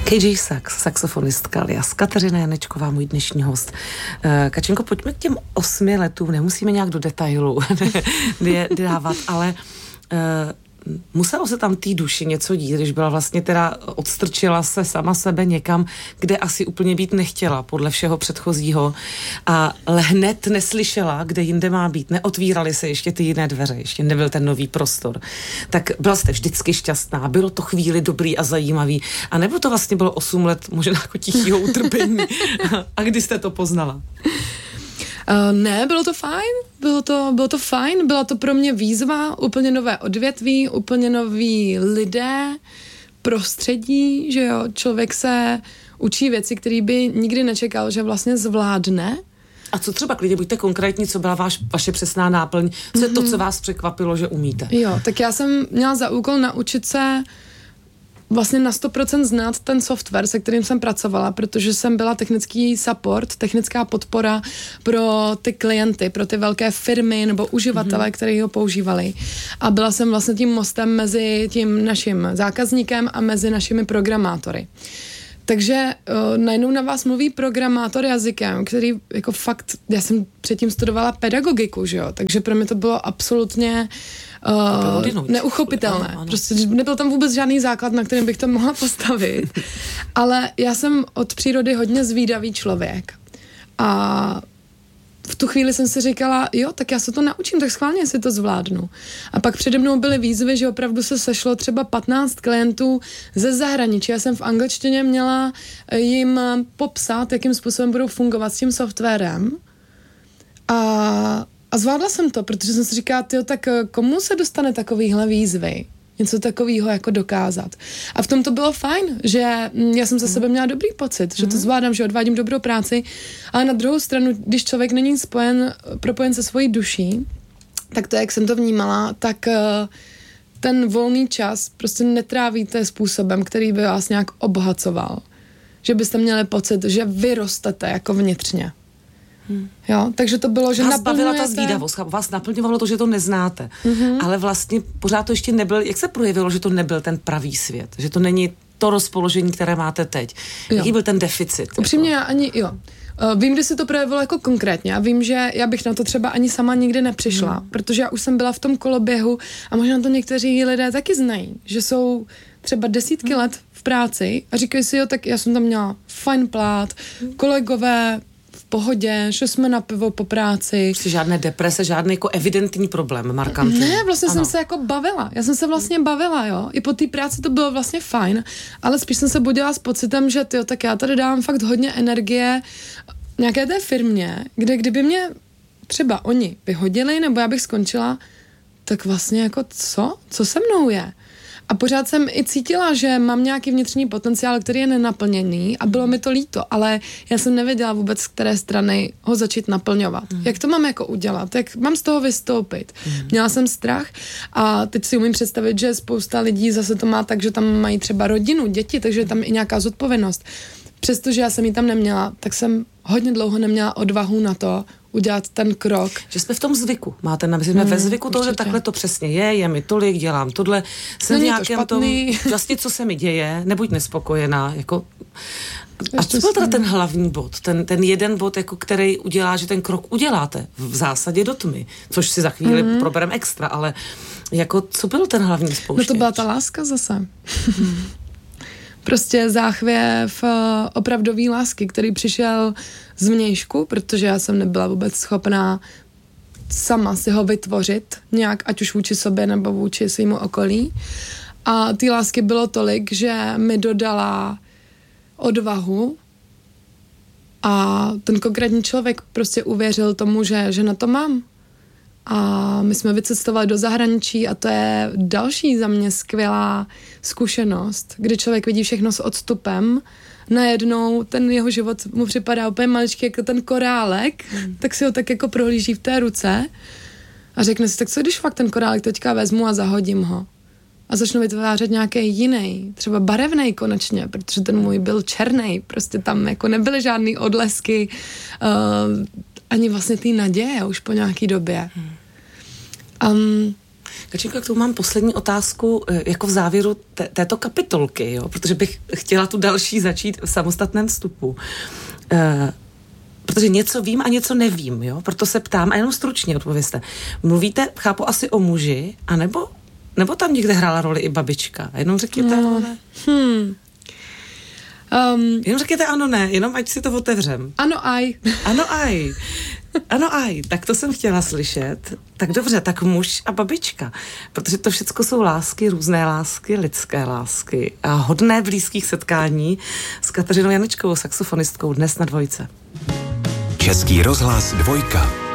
KJ Sax, saxofonistka alias Kateřina Janečková, můj dnešní host. Kačenko, pojďme k těm 8 letům, nemusíme nějak do detailu dávat, ale muselo se tam té duši něco dít, když byla vlastně teda odstrčila se sama sebe někam, kde asi úplně být nechtěla podle všeho předchozího a hned neslyšela, kde jinde má být. Neotvíraly se ještě ty jiné dveře, ještě nebyl ten nový prostor. Tak byla jste vždycky šťastná, bylo to chvíli dobrý a zajímavý a nebo to vlastně bylo 8 let možná jako tichýho utrpení a kdy jste to poznala? Ne, bylo to fajn, bylo to fajn, byla to pro mě výzva, úplně nové odvětví, úplně noví lidé, prostředí, že jo, člověk se učí věci, které by nikdy nečekal, že vlastně zvládne. A co třeba, klidně buďte konkrétní, co byla vaše přesná náplň, co je to, co vás překvapilo, že umíte? Jo, tak já jsem měla za úkol naučit se vlastně na 100% znát ten software, se kterým jsem pracovala, protože jsem byla technický support, technická podpora pro ty klienty, pro ty velké firmy nebo uživatele, kteří ho používali. A byla jsem vlastně tím mostem mezi tím naším zákazníkem a mezi našimi programátory. Takže najednou na vás mluví programátor jazykem, který jako fakt, já jsem předtím studovala pedagogiku, že jo, takže pro mě to bylo absolutně neuchopitelné. Ano. Prostě nebyl tam vůbec žádný základ, na kterém bych to mohla postavit. Ale já jsem od přírody hodně zvídavý člověk. A v tu chvíli jsem si říkala, jo, tak já se to naučím, tak schválně si to zvládnu. A pak přede mnou byly výzvy, že opravdu se sešlo třeba 15 klientů ze zahraničí. Já jsem v angličtině měla jim popsat, jakým způsobem budou fungovat s tím softwarem. A zvládla jsem to, protože jsem si říkala, tyjo, tak komu se dostane takovýhle výzvy? Něco takového jako dokázat. A v tom to bylo fajn, že já jsem za sebe měla dobrý pocit, že to zvládám, že odvádím dobrou práci, ale na druhou stranu, když člověk není propojen se svojí duší, tak to, jak jsem to vnímala, tak ten volný čas prostě netrávíte způsobem, který by vás nějak obohacoval. Že byste měli pocit, že vyrostete jako vnitřně. Jo, takže to bylo, že vás bavila ta zvídavost, vás naplňovalo to, že to neznáte, ale vlastně pořád to ještě nebyl, jak se projevilo, že to nebyl ten pravý svět, že to není to rozpoložení, které máte teď. Jaký byl ten deficit? Upřímně já ani, vím, kdy se to projevilo jako konkrétně a vím, že já bych na to třeba ani sama nikdy nepřišla, protože já už jsem byla v tom koloběhu a možná to někteří lidé taky znají, že jsou třeba desítky let v práci a říkají si, jo, tak já jsem tam měla fajn plát, kolegové v pohodě, šli jsme na pivo po práci. Prostě žádné deprese, žádný jako evidentní problém, markantní. Ne, vlastně jsem se jako bavila. Já jsem se vlastně bavila, jo. I po té práci to bylo vlastně fajn, ale spíš jsem se budila s pocitem, že tyjo, tak já tady dávám fakt hodně energie nějaké té firmě, kde kdyby mě třeba oni vyhodili, nebo já bych skončila, tak vlastně jako co se mnou je? A pořád jsem i cítila, že mám nějaký vnitřní potenciál, který je nenaplněný a bylo mi to líto, ale já jsem nevěděla vůbec, z které strany ho začít naplňovat. Jak to mám jako udělat? Jak mám z toho vystoupit? Měla jsem strach a teď si umím představit, že spousta lidí zase to má tak, že tam mají třeba rodinu, děti, takže je tam i nějaká zodpovědnost. Přestože já jsem ji tam neměla, tak jsem hodně dlouho neměla odvahu na to udělat ten krok. Že jsme v tom zvyku. Máte na mysli, jsme ve zvyku toho, že takhle to přesně je mi tolik, dělám tohle, jsem v nějakém tom, vlastně co se mi děje, nebuď nespokojená, jako. A co byl teda ten hlavní bod, ten jeden bod, jako který udělá, že ten krok uděláte v zásadě do tmy, což si za chvíli proberem extra, ale jako co byl ten hlavní spouštěč? No to byla ta láska zase. Prostě záchvěv opravdový lásky, který přišel z vnějšku, protože já jsem nebyla vůbec schopná sama si ho vytvořit, nějak ať už vůči sobě nebo vůči svýmu okolí. A ty lásky bylo tolik, že mi dodala odvahu a ten konkrétní člověk prostě uvěřil tomu, že na to mám. A my jsme vycestovali do zahraničí a to je další za mě skvělá zkušenost, kdy člověk vidí všechno s odstupem. Najednou ten jeho život mu připadá úplně maličký jako ten korálek, tak si ho tak jako prohlíží v té ruce a řekne si, tak co když fakt ten korálek teďka vezmu a zahodím ho a začnu vytvářet nějaký jiný, třeba barevnej konečně, protože ten můj byl černý, prostě tam jako nebyly žádný odlesky, ani vlastně té naděje už po nějaký době. Kačenko, k tomu mám poslední otázku jako v závěru této kapitolky, jo? Protože bych chtěla tu další začít v samostatném vstupu. Protože něco vím a něco nevím, jo? Proto se ptám a jenom stručně odpovězte. Mluvíte, chápu, asi o muži, nebo tam někde hrála roli i babička? Jenom řekněte ano, ne. Jenom řekněte ano, ne, jenom ať si to otevřem. Ano, aj. Ano, aj. Ano, aj, tak to jsem chtěla slyšet. Tak dobře, tak muž a babička. Protože to všecko jsou lásky, různé lásky, lidské lásky a hodné blízkých setkání s Kateřinou Janečkovou, saxofonistkou, dnes na Dvojce. Český rozhlas 2.